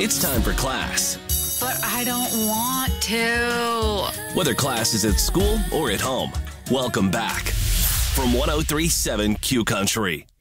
It's time for class. But I don't want to. Whether class is at school or at home, welcome back from 103.7 Q Country.